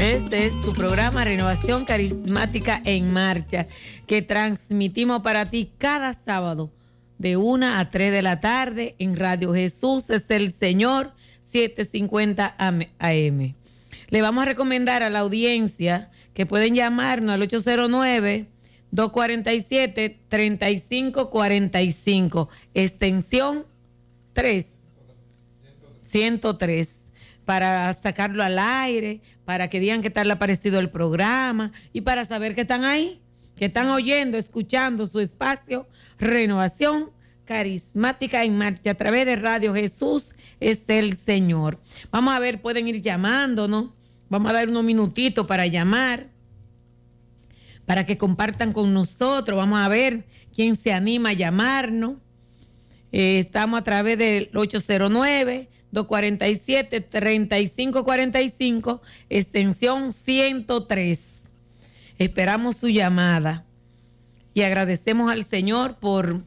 Este es tu programa Renovación Carismática en Marcha, que transmitimos para ti cada sábado de 1 a 3 de la tarde en Radio Jesús es el Señor, 750 AM. Le vamos a recomendar a la audiencia que pueden llamarnos al 809-247-3545, extensión 103, para sacarlo al aire, para que digan qué tal le ha parecido el programa y para saber que están ahí, que están oyendo, escuchando su espacio Renovación Carismática en Marcha a través de Radio Jesús es el Señor. Vamos a ver, pueden ir llamándonos, vamos a dar unos minutitos para llamar, para que compartan con nosotros. Vamos a ver quién se anima a llamarnos. Estamos a través del 809-247-3545, extensión 103. Esperamos su llamada y agradecemos al Señor por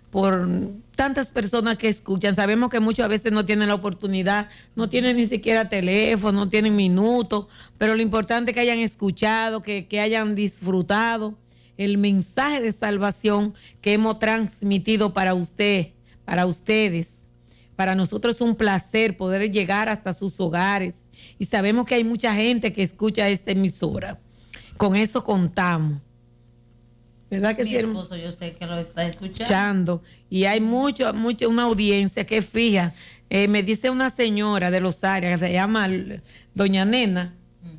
tantas personas que escuchan. Sabemos que muchas veces no tienen la oportunidad, no tienen ni siquiera teléfono, no tienen minutos, pero lo importante es que hayan escuchado, que hayan disfrutado el mensaje de salvación que hemos transmitido para usted, para ustedes. Para nosotros es un placer poder llegar hasta sus hogares y sabemos que hay mucha gente que escucha esta emisora. Con eso contamos. ¿Verdad que mi sí? esposo yo sé que lo está escuchando. Y hay una audiencia que fija. Me dice una señora de Los Arias, que se llama Doña Nena,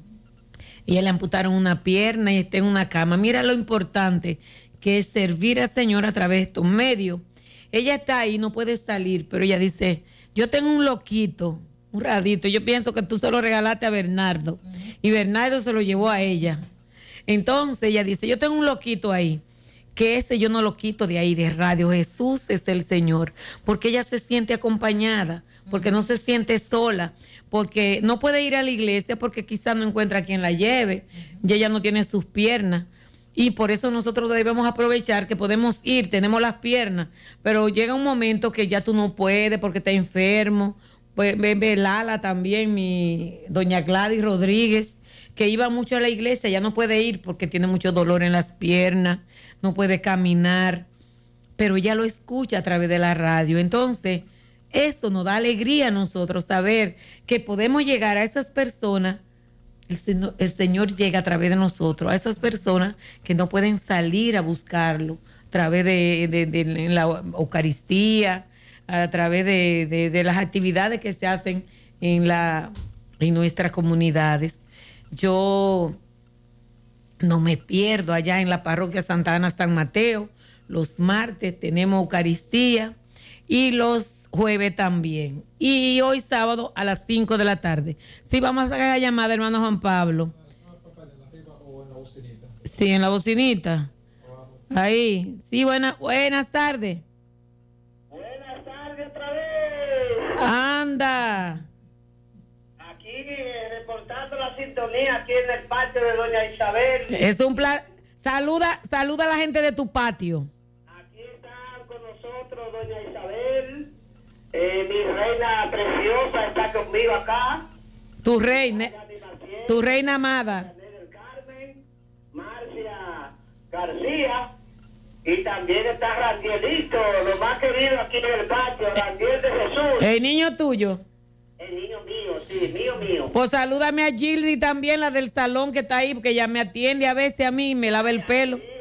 y le amputaron una pierna y está en una cama. Mira lo importante que es servir al Señor a través de estos medios. Ella está ahí, no puede salir, pero ella dice, yo tengo un loquito, un radito, yo pienso que tú se lo regalaste a Bernardo, y Bernardo se lo llevó a ella. Entonces ella dice, yo tengo un loquito ahí, que ese yo no lo quito de ahí, de Radio Jesús es el Señor, porque ella se siente acompañada, porque no se siente sola, porque no puede ir a la iglesia, porque quizás no encuentra quien la lleve, y ella no tiene sus piernas, y por eso nosotros debemos aprovechar que podemos ir, tenemos las piernas, pero llega un momento que ya tú no puedes, porque estás enfermo. Pues ve Lala también, mi doña Gladys Rodríguez, que iba mucho a la iglesia, ya no puede ir porque tiene mucho dolor en las piernas, no puede caminar, pero ella lo escucha a través de la radio. Entonces, eso nos da alegría a nosotros, saber que podemos llegar a esas personas. El Señor llega a través de nosotros, a esas personas que no pueden salir a buscarlo, a través de la Eucaristía, a través de las actividades que se hacen en nuestras comunidades. Yo no me pierdo allá en la parroquia Santa Ana San Mateo. Los martes tenemos Eucaristía y los jueves también. Y hoy sábado a las 5 de la tarde. Sí, vamos a sacar la llamada, hermano Juan Pablo. Sí, en la bocinita. Ahí. Sí, buenas tardes. Buenas tardes otra vez. Anda. Aquí reportando la sintonía aquí en el patio de Doña Isabel. Es un placer. Saluda a la gente de tu patio. Aquí está con nosotros Doña Isabel. Mi reina preciosa está conmigo acá. Tu reina amada. Del Carmen, Marcia García. Y también está Randielito, lo más querido aquí en el patio, Randiel de Jesús. El niño tuyo. El niño mío, sí, mío. Pues salúdame a Gildy también, la del salón que está ahí, porque ella me atiende a veces a mí y me lava el pelo. Sí,